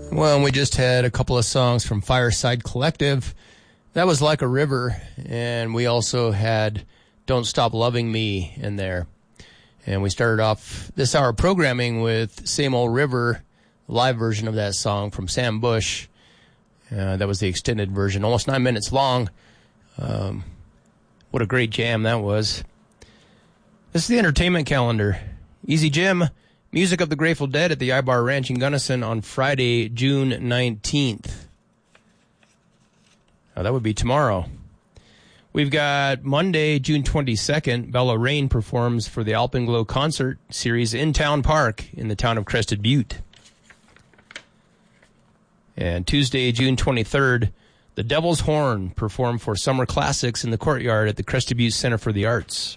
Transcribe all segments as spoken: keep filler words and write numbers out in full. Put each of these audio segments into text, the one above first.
Well, and we just had a couple of songs from Fireside Collective. That was Like a River, and we also had Don't Stop Loving Me in there. And we started off this hour programming with Same Old River, live version of that song from Sam Bush. Uh, that was the extended version, almost nine minutes long. Um, what a great jam that was. This is the entertainment calendar. Easy Jim, music of the Grateful Dead at the Ibar Ranch in Gunnison on Friday, June nineteenth. Oh, that would be tomorrow. We've got Monday, June twenty-second. Bella Rain performs for the Alpenglow Concert Series in Town Park in the town of Crested Butte. And Tuesday, June twenty-third, the Devil's Horn perform for Summer Classics in the courtyard at the Crested Butte Center for the Arts.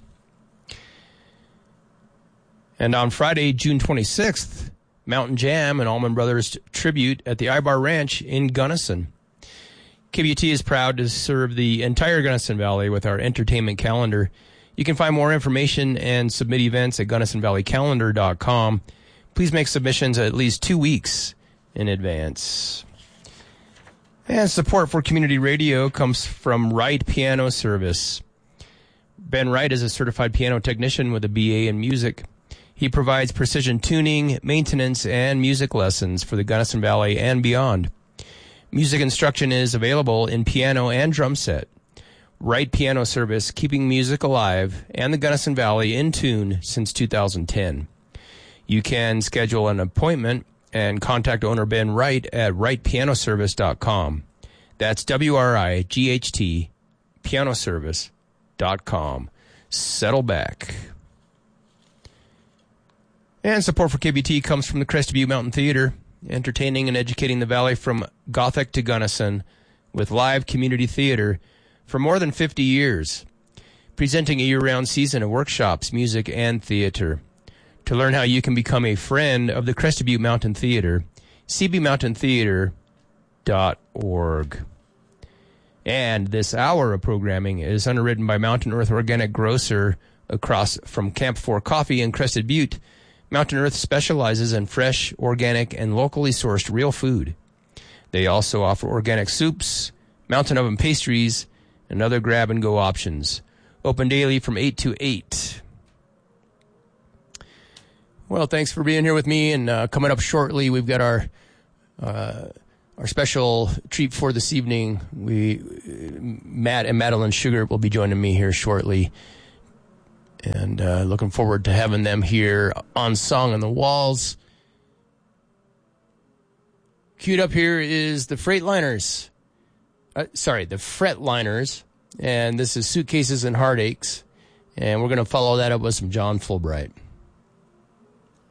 And on Friday, June twenty-sixth, Mountain Jam and Allman Brothers Tribute at the Ibar Ranch in Gunnison. K B U T is proud to serve the entire Gunnison Valley with our entertainment calendar. You can find more information and submit events at gunnison valley calendar dot com. Please make submissions at least two weeks in advance. And support for community radio comes from Wright Piano Service. Ben Wright is a certified piano technician with a B A in music. He provides precision tuning, maintenance, and music lessons for the Gunnison Valley and beyond. Music instruction is available in piano and drum set. Wright Piano Service, keeping music alive and the Gunnison Valley in tune since two thousand ten. You can schedule an appointment and contact owner Ben Wright at wright piano service dot com. That's W R I G H T, piano service dot com. Settle back. And support for K B T comes from the Crested Butte Mountain Theater, entertaining and educating the valley from Gothic to Gunnison with live community theater for more than fifty years, presenting a year-round season of workshops, music, and theater. To learn how you can become a friend of the Crested Butte Mountain Theater, c b mountain theater dot org. And this hour of programming is underwritten by Mountain Earth Organic Grocer across from Camp four Coffee in Crested Butte. Mountain Earth specializes in fresh, organic, and locally sourced real food. They also offer organic soups, mountain oven pastries, and other grab-and-go options. Open daily from eight to eight. Well, thanks for being here with me. And uh, coming up shortly, we've got our uh, our special treat for this evening. We Matt and Madeline Sugar will be joining me here shortly. And uh, looking forward to having them here on Song on the Walls. Queued up here is the Freightliners. Uh, sorry, the Fretliners. And this is Suitcases and Heartaches. And we're going to follow that up with some John Fulbright.